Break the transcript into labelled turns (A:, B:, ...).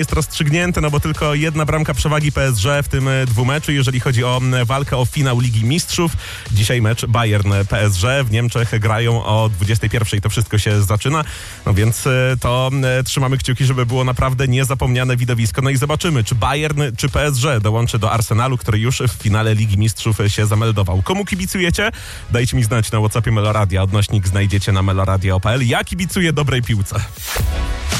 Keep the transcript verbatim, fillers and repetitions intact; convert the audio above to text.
A: jest rozstrzygnięty, no bo tylko jedna bramka przewagi P S G w tym dwumeczu, jeżeli chodzi o walkę o finał Ligi Mistrzów. Dzisiaj mecz Bayern-P S G. W Niemczech grają o dwudziestej pierwszej. To wszystko się zaczyna. No więc to trzymamy kciuki, żeby było naprawdę niezapomniane widowisko. No i zobaczymy, czy Bayern, czy P S G dołączy do Arsenalu, który już w finale Ligi Mistrzów się zameldował. Komu kibicujecie? Dajcie mi znać na WhatsAppie Meloradia. Odnośnik znajdziecie na meloradia kropka p l. Ja kibicuję dobrej piłce.